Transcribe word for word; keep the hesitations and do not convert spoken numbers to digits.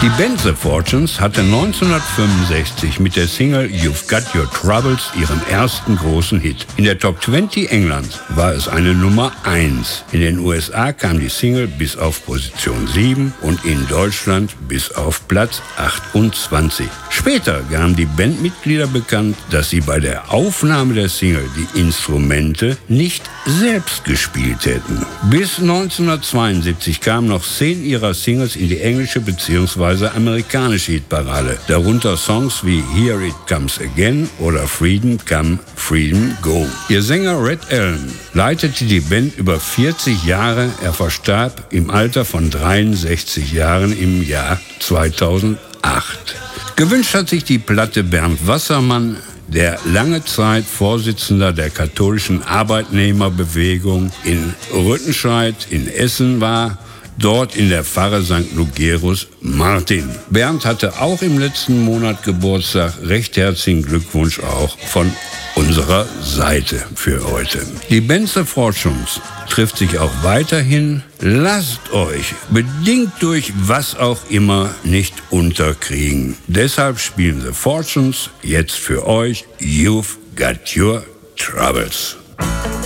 Die Band The Fortunes hatte neunzehnhundertfünfundsechzig mit der Single You've Got Your Troubles ihren ersten großen Hit. In der Top zwanzig Englands war es eine Nummer eins. In den U S A kam die Single bis auf Position sieben und in Deutschland bis auf Platz achtundzwanzig. Später gaben die Bandmitglieder bekannt, dass sie bei der Aufnahme der Single die Instrumente nicht selbst gespielt hätten. Bis neunzehnhundertzweiundsiebzig kamen noch zehn ihrer Singles in die englische bzw. amerikanische Hitparade, darunter Songs wie Here It Comes Again oder Freedom Come, Freedom Go. Ihr Sänger Red Allen leitete die Band über vierzig Jahre, er verstarb im Alter von dreiundsechzig Jahren im Jahr zweitausendacht. Gewünscht hat sich die Platte Bernd Wassermann, der lange Zeit Vorsitzender der katholischen Arbeitnehmerbewegung in Rüttenscheid in Essen war, dort in der Pfarre Sankt Lugerus Martin. Bernd hatte auch im letzten Monat Geburtstag. Recht herzlichen Glückwunsch auch von unserer Seite für heute. Die Band The Fortunes trifft sich auch weiterhin. Lasst euch, bedingt durch was auch immer, nicht unterkriegen. Deshalb spielen The Fortunes jetzt für euch You've Got Your Troubles.